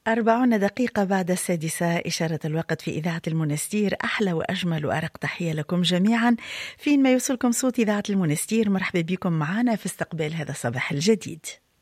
40 دقيقة بعد 6 إشارة الوقت في إذاعة المنستير. أحلى وأجمل وأرق تحية لكم جميعا فين ما يوصلكم صوت إذاعة المنستير. مرحبا بكم معنا في استقبال هذا الصباح الجديد.